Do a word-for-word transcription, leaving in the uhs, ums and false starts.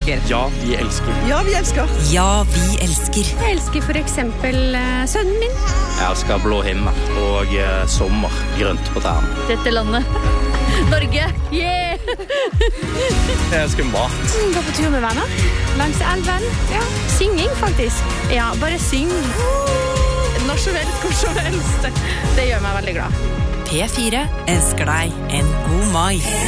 elsker. Ja, vi elsker. Ja, vi elsker. Ja, vi elsker. Jeg elsker for eksempel uh, sønnen min. Jeg elsker blå himmel og uh, sommer, grønt på tæren. Dette landet. Norge, yeah! Jeg elsker mat. Gå på tur med venner. Langs elven. Ja, synging faktisk. Ja, bare syng. Når som helst, hvor som helst. Det gjør meg veldig glad. P fire ønsker deg en god mai.